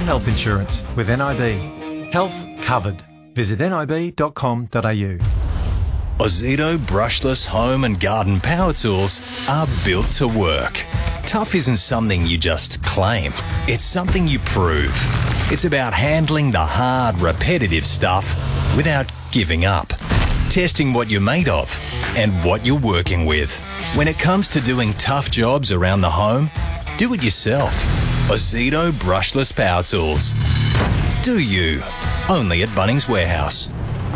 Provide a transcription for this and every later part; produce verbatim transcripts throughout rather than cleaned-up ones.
and health insurance with N I B. Health covered. Visit nib dot com dot a u. Ozito brushless home and garden power tools are built to work. Tough isn't something you just claim. It's something you prove. It's about handling the hard, repetitive stuff without giving up. Testing what you're made of and what you're working with. When it comes to doing tough jobs around the home, do it yourself. Ozito brushless power tools. Do you? Only at Bunnings Warehouse.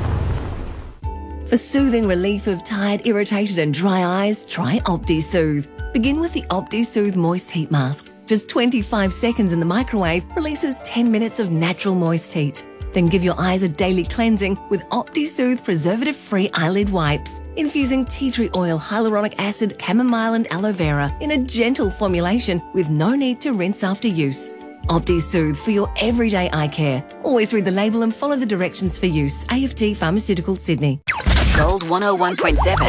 For soothing relief of tired, irritated and dry eyes, try OptiSoothe. Begin with the OptiSoothe Moist Heat Mask. Just twenty-five seconds in the microwave releases ten minutes of natural moist heat. Then give your eyes a daily cleansing with OptiSoothe preservative-free eyelid wipes, infusing tea tree oil, hyaluronic acid, chamomile and aloe vera in a gentle formulation with no need to rinse after use. OptiSoothe for your everyday eye care. Always read the label and follow the directions for use. A F T Pharmaceutical, Sydney. Gold one oh one point seven.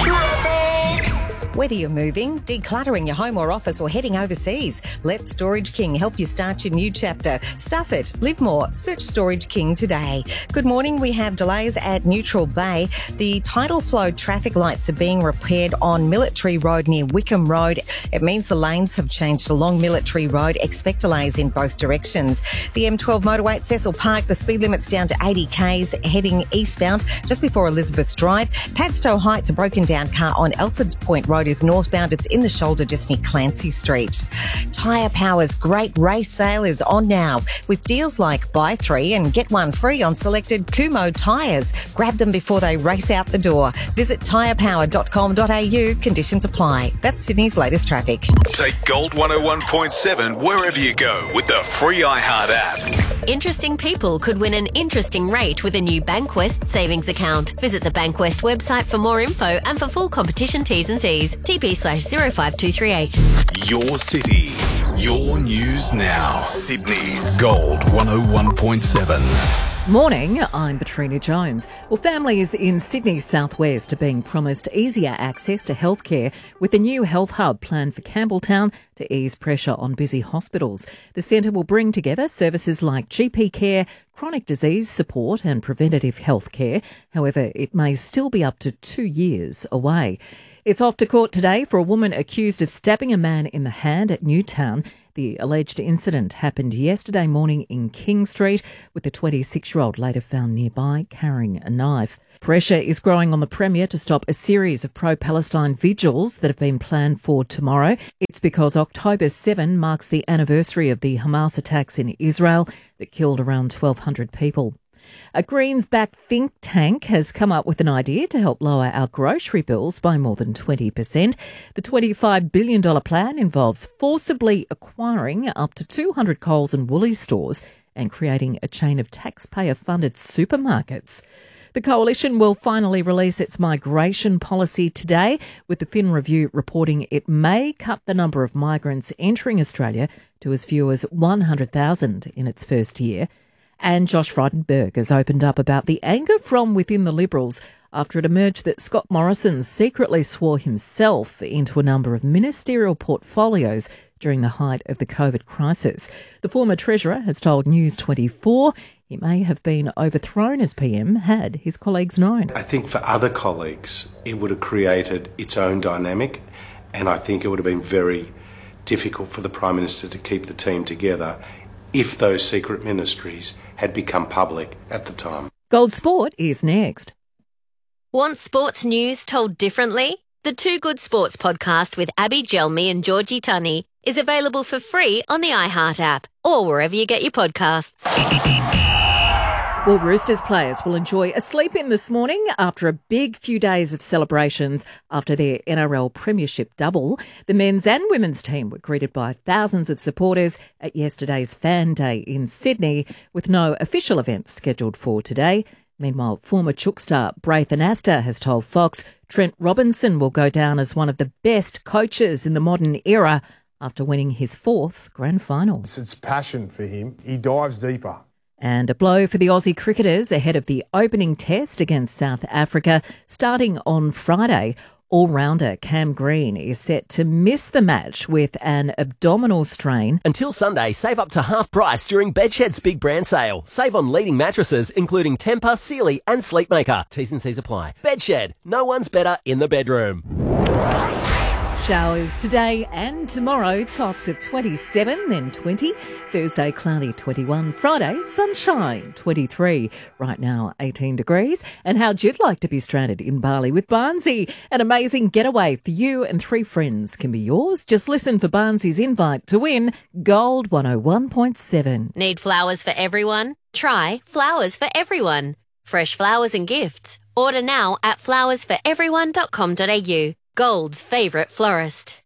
Whether you're moving, decluttering your home or office, or heading overseas, let Storage King help you start your new chapter. Stuff it, live more. Search Storage King today. Good morning. We have delays at Neutral Bay. The tidal flow traffic lights are being repaired on Military Road near Wickham Road. It means the lanes have changed along Military Road. Expect delays in both directions. The M twelve motorway at Cecil Park, the speed limit's down to eighty k's heading eastbound just before Elizabeth Drive. Padstow Heights, a broken down car on Alfords Point Road is northbound. It's in the shoulder just near Clancy Street. Tyre Power's great race sale is on now with deals like buy three and get one free on selected Kumho tyres. Grab them before they race out the door. Visit tyre power dot com dot a u. Conditions apply. That's Sydney's latest traffic. Take Gold one oh one point seven wherever you go with the free iHeart app. Interesting people could win an interesting rate with a new Bankwest savings account. Visit the Bankwest website for more info and for full competition T's and C's. T P slash zero five two three eight. Your city, your news now. Sydney's Gold one oh one point seven. Morning, I'm Petrina Jones. Well, families in Sydney's southwest are being promised easier access to healthcare with the new health hub planned for Campbelltown to ease pressure on busy hospitals. The centre will bring together services like G P care, chronic disease support and preventative health care. However, it may still be up to two years away. It's off to court today for a woman accused of stabbing a man in the hand at Newtown. The alleged incident happened yesterday morning in King Street, with the twenty-six-year-old later found nearby carrying a knife. Pressure is growing on the Premier to stop a series of pro-Palestine vigils that have been planned for tomorrow. It's because October seventh marks the anniversary of the Hamas attacks in Israel that killed around twelve hundred people. A Greens-backed think tank has come up with an idea to help lower our grocery bills by more than twenty percent. The twenty-five billion dollars plan involves forcibly acquiring up to two hundred Coles and Woolies stores and creating a chain of taxpayer-funded supermarkets. The Coalition will finally release its migration policy today, with the Fin Review reporting it may cut the number of migrants entering Australia to as few as one hundred thousand in its first year. And Josh Frydenberg has opened up about the anger from within the Liberals after it emerged that Scott Morrison secretly swore himself into a number of ministerial portfolios during the height of the COVID crisis. The former Treasurer has told News twenty-four he may have been overthrown as P M had his colleagues known. I think for other colleagues it would have created its own dynamic, and I think it would have been very difficult for the Prime Minister to keep the team together if those secret ministries had become public at the time. Gold Sport is next. Want sports news told differently? The Two Good Sports podcast with Abby Gelmi and Georgie Tunney is available for free on the iHeart app or wherever you get your podcasts. Well, Roosters players will enjoy a sleep in this morning after a big few days of celebrations after their N R L Premiership double. The men's and women's team were greeted by thousands of supporters at yesterday's Fan Day in Sydney, with no official events scheduled for today. Meanwhile, former Chook star Braithen Astor has told Fox Trent Robinson will go down as one of the best coaches in the modern era after winning his fourth grand final. It's passion for him. He dives deeper. And a blow for the Aussie cricketers ahead of the opening test against South Africa starting on Friday. All-rounder Cam Green is set to miss the match with an abdominal strain. Until Sunday, save up to half price during Bedshed's big brand sale. Save on leading mattresses including Tempur, Sealy and Sleepmaker. T's and C's apply. Bedshed. No one's better in the bedroom. Showers today and tomorrow, tops of twenty-seven, then twenty. Thursday, cloudy, twenty-one. Friday, sunshine, twenty-three. Right now, eighteen degrees. And how'd you like to be stranded in Bali with Barnsey? An amazing getaway for you and three friends can be yours. Just listen for Barnsey's invite to win Gold one oh one point seven. Need flowers for everyone? Try Flowers for Everyone. Fresh flowers and gifts. Order now at flowers for everyone dot com dot a u. Gold's favourite florist.